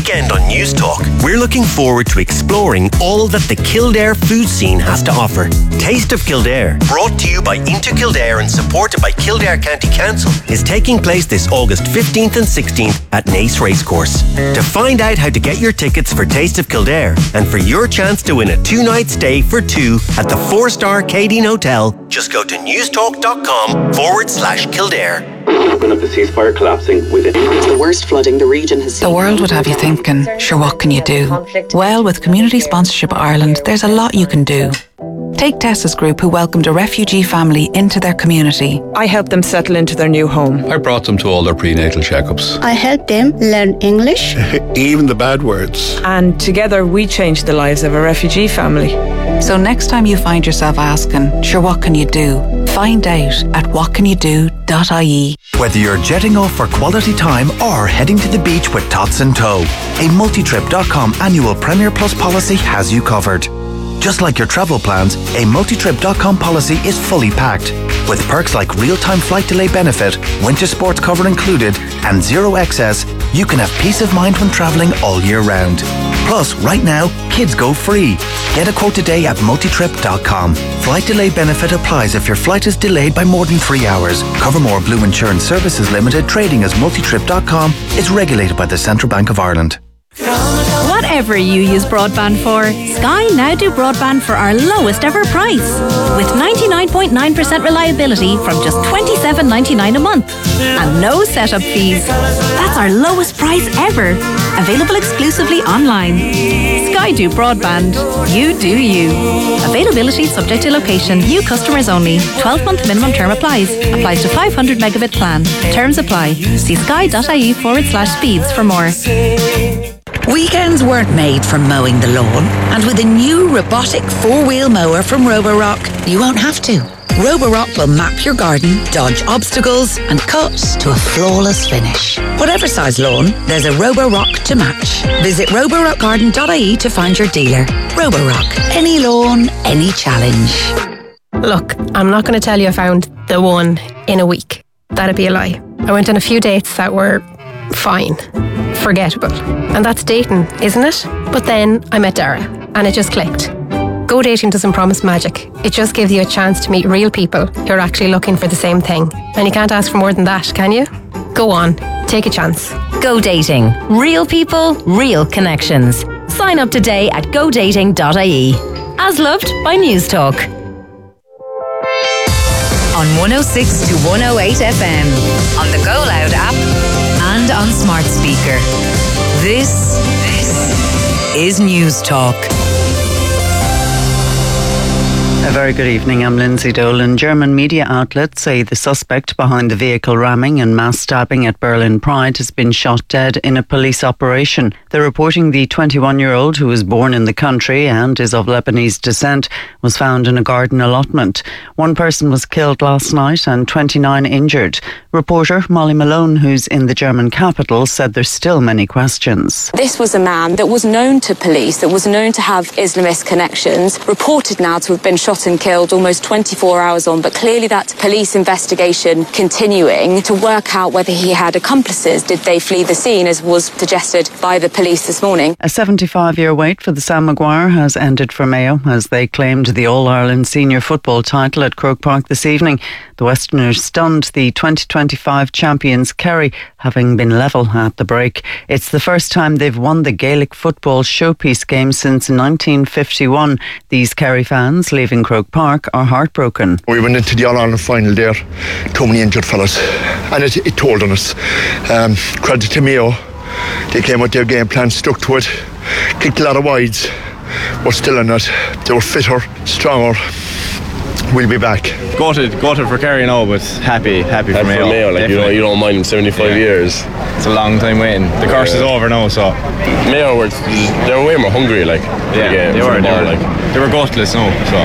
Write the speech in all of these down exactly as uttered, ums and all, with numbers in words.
weekend on News Talk, we're looking forward to exploring all that the Kildare food scene has to offer. Taste of Kildare, brought to you by Into Kildare and supported by Kildare County Council, is taking place this August fifteenth and sixteenth at Naas Racecourse. To find out how to get your tickets for Taste of Kildare and for your chance to win a two-night stay for two at the four-star Cadine Hotel, just go to newstalk.com forward slash Kildare. Of the ceasefire collapsing within. The worst flooding the region has seen. The world would have you thinking, sure, what can you do? Well, with Community Sponsorship Ireland, there's a lot you can do. Take Tessa's group, who welcomed a refugee family into their community. I helped them settle into their new home. I brought them to all their prenatal checkups. I helped them learn English. Even the bad words. And together we changed the lives of a refugee family. So next time you find yourself asking, sure, what can you do? Find out at what can you do dot I E. Whether you're jetting off for quality time or heading to the beach with tots in tow, a multitrip dot com annual Premier Plus policy has you covered. Just like your travel plans, a multitrip dot com policy is fully packed. With perks like real-time flight delay benefit, winter sports cover included, and zero excess, you can have peace of mind when travelling all year round. Plus, right now, kids go free. Get a quote today at multitrip dot com. Flight delay benefit applies if your flight is delayed by more than three hours. Covermore Blue Insurance Services Limited, trading as multitrip dot com, is regulated by the Central Bank of Ireland. Whatever you use broadband for, Sky now do broadband for our lowest ever price. With ninety-nine point nine percent reliability from just twenty-seven ninety-nine a month. And no setup fees. That's our lowest price ever. Available exclusively online. Sky do broadband. You do you. Availability subject to location. New customers only. twelve month minimum term applies. Applies to five hundred megabit plan. Terms apply. See sky.ie forward slash speeds for more. Weekends weren't made for mowing the lawn, and with a new robotic four-wheel mower from Roborock, you won't have to. Roborock will map your garden, dodge obstacles, and cut to a flawless finish. Whatever size lawn, there's a Roborock to match. Visit roborock garden dot I E to find your dealer. Roborock. Any lawn, any challenge. Look, I'm not going to tell you I found the one in a week. That'd be a lie. I went on a few dates that were fine, forgettable. And that's dating, isn't it? But then I met Dara, and it just clicked. Go dating doesn't promise magic. It just gives you a chance to meet real people who are actually looking for the same thing. And you can't ask for more than that, can you? Go on, take a chance. Go dating. Real people, real connections. Sign up today at go dating dot I E. As loved by News Talk. On one oh six to one oh eight F M, on the Go Loud app, and on smart speaker. This, this is News Talk. A very good evening, I'm Lindsay Dolan. German media outlets say the suspect behind the vehicle ramming and mass stabbing at Berlin Pride has been shot dead in a police operation. They're reporting the twenty-one-year-old, who was born in the country and is of Lebanese descent, was found in a garden allotment. One person was killed last night and twenty-nine injured. Reporter Molly Malone, who's in the German capital, said there's still many questions. This was a man that was known to police, that was known to have Islamist connections, reported now to have been shot and killed almost twenty-four hours on, but clearly that police investigation continuing to work out whether he had accomplices. Did they flee the scene, as was suggested by the police this morning? A seventy-five-year wait for the Sam Maguire has ended for Mayo as they claimed the All-Ireland senior football title at Croke Park this evening. The Westerners stunned the twenty twenty-five champions Kerry, having been level at the break. It's the first time they've won the Gaelic football showpiece game since nineteen fifty-one. These Kerry fans leaving Croke Park are heartbroken. We went into the All-Ireland final there, too many injured fellas, and it, it told on us. Um, credit to Mayo, they came with their game plan, stuck to it, kicked a lot of wides, but still in it, they were fitter, stronger. We'll be back. Gutted, gutted for Kerry now, but happy, happy, happy for Mayo. For Mayo, like, you know, you don't mind them seventy-five yeah. years. It's a long time waiting. The curse yeah. is over now, so. Mayo were, they were way more hungry, like. Yeah, the game, they were. They were, like. they were gutless now, so.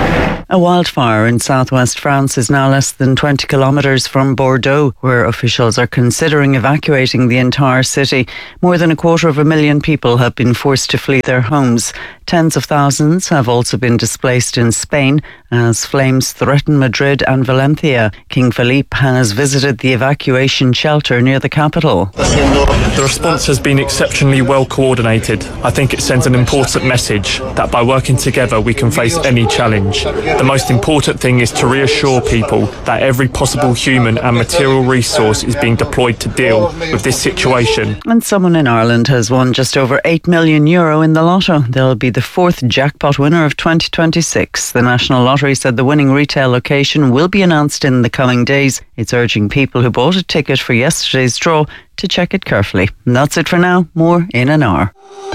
A wildfire in southwest France is now less than twenty kilometres from Bordeaux, where officials are considering evacuating the entire city. More than a quarter of a million people have been forced to flee their homes. Tens of thousands have also been displaced in Spain as flames threaten Madrid and Valencia. King Philippe has visited the evacuation shelter near the capital. The response has been exceptionally well coordinated. I think it sends an important message that by working together we can face any challenge. The most important thing is to reassure people that every possible human and material resource is being deployed to deal with this situation. And someone in Ireland has won just over eight million euro in the lotto. They'll be the fourth jackpot winner of twenty twenty-six. The National Lottery said the winning retail location will be announced in the coming days. It's urging people who bought a ticket for yesterday's draw to check it carefully. And that's it for now. More in an hour.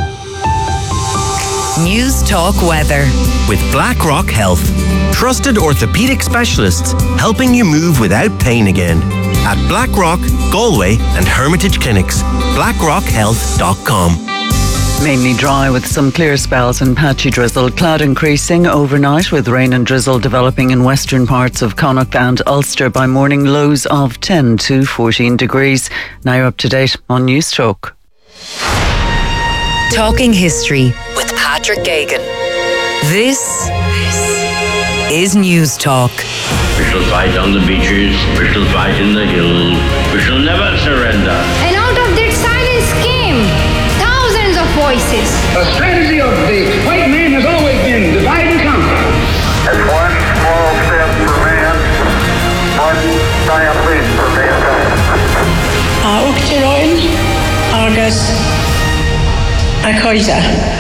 News Talk Weather with Blackrock Health. Trusted orthopaedic specialists helping you move without pain again. At Blackrock, Galway and Hermitage Clinics. blackrock health dot com. Mainly dry with some clear spells and patchy drizzle. Cloud increasing overnight with rain and drizzle developing in western parts of Connacht and Ulster by morning. Lows of ten to fourteen degrees. Now you're up to date on News Talk. Talking History with Patrick Gagan. This is News Talk. We shall fight on the beaches, we shall fight in the hills, we shall never surrender. And out of that silence came thousands of voices. The strategy of the white man has always been divide and conquer. That's one small step for man, one giant leap for mankind. Uachtaráin agus a Coisa.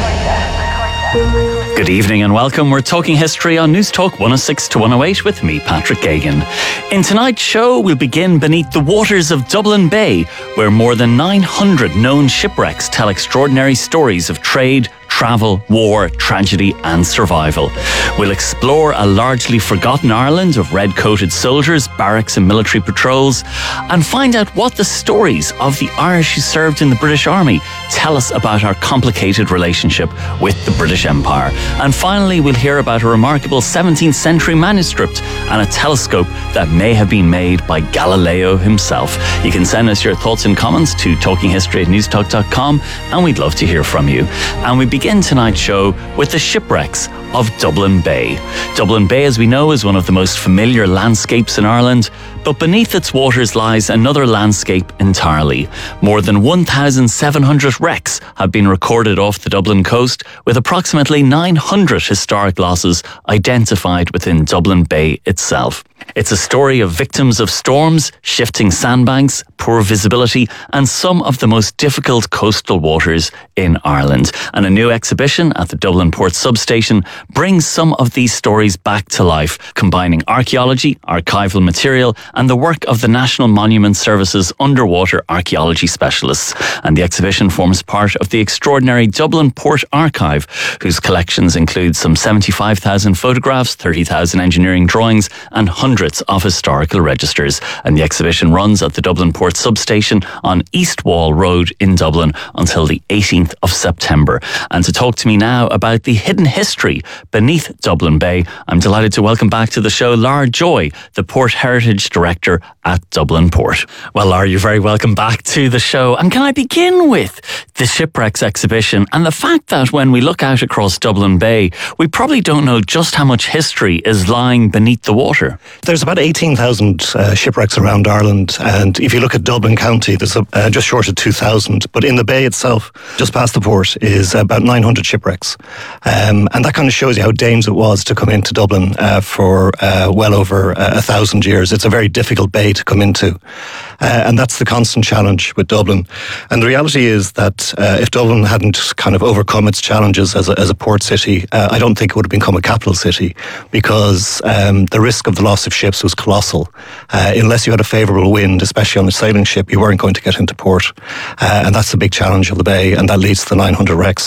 Good evening and welcome. We're talking history on News Talk one oh six to one oh eight with me, Patrick Gagan. In tonight's show, we'll begin beneath the waters of Dublin Bay, where more than nine hundred known shipwrecks tell extraordinary stories of trade, travel, war, tragedy and survival. We'll explore a largely forgotten Ireland of red-coated soldiers, barracks and military patrols, and find out what the stories of the Irish who served in the British Army tell us about our complicated relationship with the British Empire. And finally, we'll hear about a remarkable seventeenth century manuscript and a telescope that may have been made by Galileo himself. You can send us your thoughts and comments to talking history at newstalk dot com and we'd love to hear from you. And we begin tonight's show with the shipwrecks of Dublin Bay. Dublin Bay, as we know, is one of the most familiar landscapes in Ireland, but beneath its waters lies another landscape entirely. More than one thousand seven hundred wrecks have been recorded off the Dublin coast, with approximately nine hundred historic losses identified within Dublin Bay itself. It's a story of victims of storms, shifting sandbanks, poor visibility, and some of the most difficult coastal waters in Ireland. And a new exhibition at the Dublin Port Substation brings some of these stories back to life, combining archaeology, archival material, and the work of the National Monument Service's underwater archaeology specialists. And the exhibition forms part of the extraordinary Dublin Port Archive, whose collections include some seventy-five thousand photographs, thirty thousand engineering drawings, and hundreds of historical registers. And the exhibition runs at the Dublin Port Substation on East Wall Road in Dublin until the eighteenth of September. And to talk to me now about the hidden history beneath Dublin Bay, I'm delighted to welcome back to the show Lar Joy, the Port Heritage Director at Dublin Port. Well, Lar, you're very welcome back to the show. And can I begin with the Shipwrecks exhibition and the fact that when we look out across Dublin Bay, we probably don't know just how much history is lying beneath the water. There's about eighteen thousand uh, shipwrecks around Ireland, and if you look at Dublin County, there's a, uh, just short of two thousand. But in the bay itself, just past the port, is about nine hundred shipwrecks. Um, and that kind of shows you how dangerous it was to come into Dublin uh, for uh, well over uh, a thousand years. It's a very difficult bay to come into. Uh, and that's the constant challenge with Dublin. And the reality is that uh, if Dublin hadn't kind of overcome its challenges as a, as a port city, uh, I don't think it would have become a capital city, because um, the risk of the loss of ships was colossal. Uh, unless you had a favourable wind, especially on a sailing ship, you weren't going to get into port. Uh, and that's the big challenge of the bay, and that leads to the nine hundred wrecks.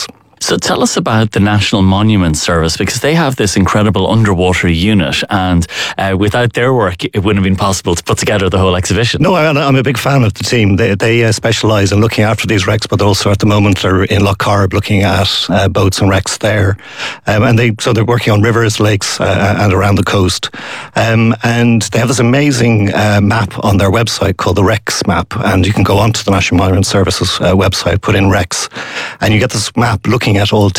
So tell us about the National Monument Service, because they have this incredible underwater unit, and uh, without their work, it wouldn't have been possible to put together the whole exhibition. No, I, I'm a big fan of the team. They, they uh, specialise in looking after these wrecks, but also at the moment they're in Lough Corrib looking at uh, boats and wrecks there. Um, and they so they're working on rivers, lakes, uh, and around the coast. Um, and they have this amazing uh, map on their website called the Wrecks Map, and you can go onto the National Monument Service's uh, website, put in wrecks, and you get this map looking at all